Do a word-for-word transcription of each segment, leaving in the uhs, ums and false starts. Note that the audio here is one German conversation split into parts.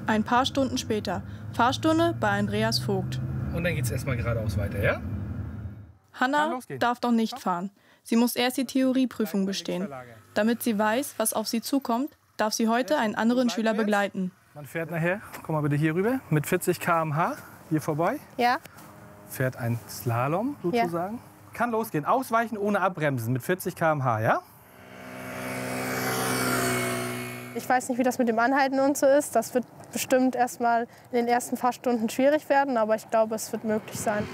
Ein paar Stunden später. Fahrstunde bei Andreas Vogt. Und dann geht's erstmal geradeaus weiter, ja? Hanna darf doch nicht fahren. Sie muss erst die Theorieprüfung bestehen. Damit sie weiß, was auf sie zukommt, darf sie heute einen anderen Schüler begleiten. Man fährt nachher, komm mal bitte hier rüber, mit vierzig Kilometer pro Stunde hier vorbei. Ja. Fährt ein Slalom sozusagen. Ja. Kann losgehen. Ausweichen ohne abbremsen mit vierzig Kilometer pro Stunde, ja? Ich weiß nicht, wie das mit dem Anhalten und so ist. Das wird bestimmt erst mal in den ersten Fahrstunden schwierig werden, aber ich glaube, es wird möglich sein.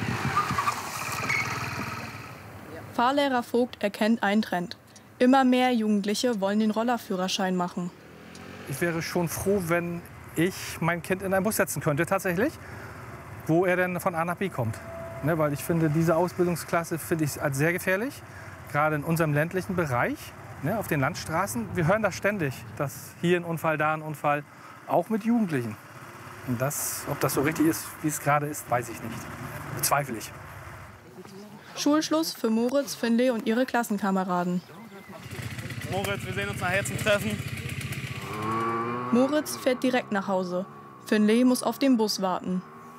Fahrlehrer Vogt erkennt einen Trend. Immer mehr Jugendliche wollen den Rollerführerschein machen. Ich wäre schon froh, wenn ich mein Kind in einen Bus setzen könnte, tatsächlich, wo er dann von A nach B kommt. Ne, weil ich finde, diese Ausbildungsklasse finde ich als sehr gefährlich, gerade in unserem ländlichen Bereich. Ne, auf den Landstraßen, wir hören das ständig, dass hier ein Unfall, da ein Unfall, auch mit Jugendlichen. Und das, ob das so richtig ist, wie es gerade ist, weiß ich nicht. Bezweifle ich. Schulschluss für Moritz, Finlay und ihre Klassenkameraden. Moritz, wir sehen uns nachher zum Treffen. Moritz fährt direkt nach Hause. Finlay muss auf den Bus warten.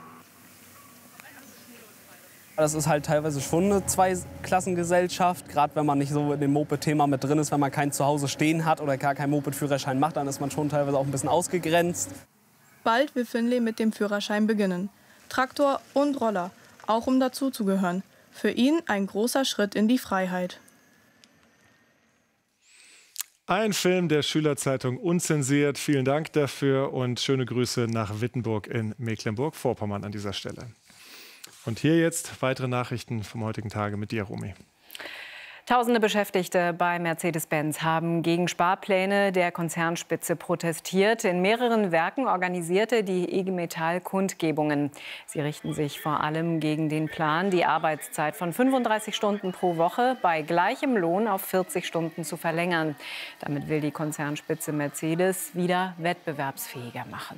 Das ist halt teilweise schon eine Zweiklassengesellschaft. Gerade wenn man nicht so in dem Moped-Thema mit drin ist, wenn man kein Zuhause stehen hat oder gar keinen Moped-Führerschein macht, dann ist man schon teilweise auch ein bisschen ausgegrenzt. Bald will Finlay mit dem Führerschein beginnen. Traktor und Roller, auch um dazuzugehören. Für ihn ein großer Schritt in die Freiheit. Ein Film der Schülerzeitung Unzensiert. Vielen Dank dafür und schöne Grüße nach Wittenburg in Mecklenburg-Vorpommern an dieser Stelle. Und hier jetzt weitere Nachrichten vom heutigen Tage mit dir, Romy. Tausende Beschäftigte bei Mercedes-Benz haben gegen Sparpläne der Konzernspitze protestiert. In mehreren Werken organisierte die I G Metall Kundgebungen. Sie richten sich vor allem gegen den Plan, die Arbeitszeit von fünfunddreißig Stunden pro Woche bei gleichem Lohn auf vierzig Stunden zu verlängern. Damit will die Konzernspitze Mercedes wieder wettbewerbsfähiger machen.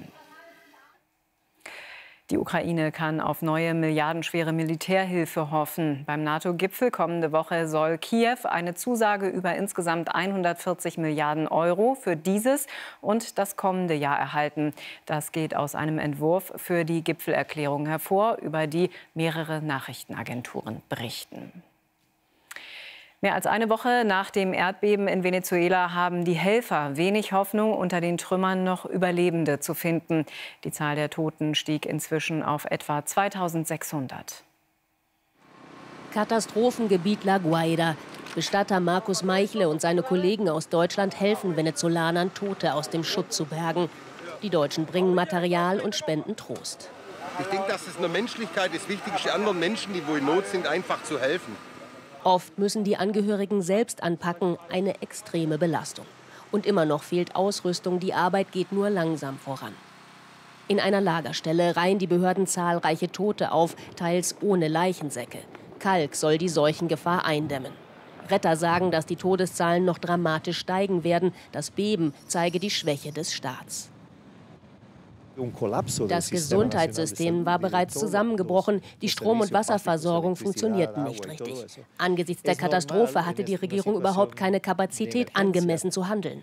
Die Ukraine kann auf neue milliardenschwere Militärhilfe hoffen. Beim NATO-Gipfel kommende Woche soll Kiew eine Zusage über insgesamt hundertvierzig Milliarden Euro für dieses und das kommende Jahr erhalten. Das geht aus einem Entwurf für die Gipfelerklärung hervor, über die mehrere Nachrichtenagenturen berichten. Mehr als eine Woche nach dem Erdbeben in Venezuela haben die Helfer wenig Hoffnung, unter den Trümmern noch Überlebende zu finden. Die Zahl der Toten stieg inzwischen auf etwa zweitausendsechshundert. Katastrophengebiet La Guaira. Bestatter Markus Meichle und seine Kollegen aus Deutschland helfen Venezolanern, Tote aus dem Schutt zu bergen. Die Deutschen bringen Material und spenden Trost. Ich denke, dass es in der Menschlichkeit ist, wichtig ist, anderen Menschen, die wo in Not sind, einfach zu helfen. Oft müssen die Angehörigen selbst anpacken, eine extreme Belastung. Und immer noch fehlt Ausrüstung, die Arbeit geht nur langsam voran. In einer Lagerstelle reihen die Behörden zahlreiche Tote auf, teils ohne Leichensäcke. Kalk soll die Seuchengefahr eindämmen. Retter sagen, dass die Todeszahlen noch dramatisch steigen werden. Das Beben zeige die Schwäche des Staats. Das Gesundheitssystem war bereits zusammengebrochen. Die Strom- und Wasserversorgung funktionierten nicht richtig. Angesichts der Katastrophe hatte die Regierung überhaupt keine Kapazität, angemessen zu handeln.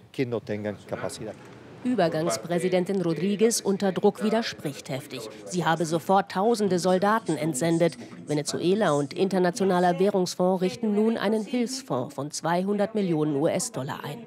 Übergangspräsidentin Rodriguez unter Druck widerspricht heftig. Sie habe sofort tausende Soldaten entsendet. Venezuela und Internationaler Währungsfonds richten nun einen Hilfsfonds von zweihundert Millionen US-Dollar ein.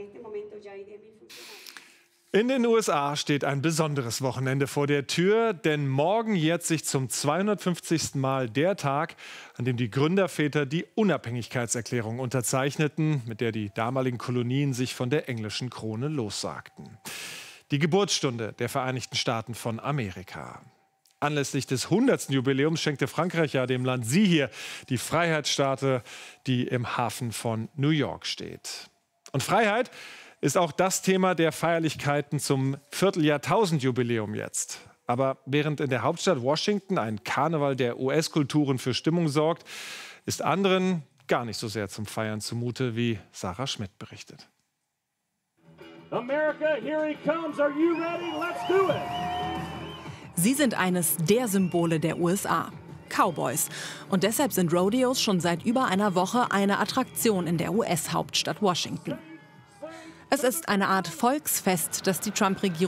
In den U S A steht ein besonderes Wochenende vor der Tür, denn morgen jährt sich zum zweihundertfünfzigsten Mal der Tag, an dem die Gründerväter die Unabhängigkeitserklärung unterzeichneten, mit der die damaligen Kolonien sich von der englischen Krone lossagten. Die Geburtsstunde der Vereinigten Staaten von Amerika. Anlässlich des hundertsten Jubiläums schenkte Frankreich ja dem Land sie hier, die Freiheitsstatue, die im Hafen von New York steht. Und Freiheit ist auch das Thema der Feierlichkeiten zum Vierteljahrtausendjubiläum jetzt. Aber während in der Hauptstadt Washington ein Karneval der U S-Kulturen für Stimmung sorgt, ist anderen gar nicht so sehr zum Feiern zumute, wie Sarah Schmidt berichtet. America, here he comes. Are you ready? Let's do it. Sie sind eines der Symbole der U S A. Cowboys. Und deshalb sind Rodeos schon seit über einer Woche eine Attraktion in der U S-Hauptstadt Washington. Es ist eine Art Volksfest, das die Trump-Regierung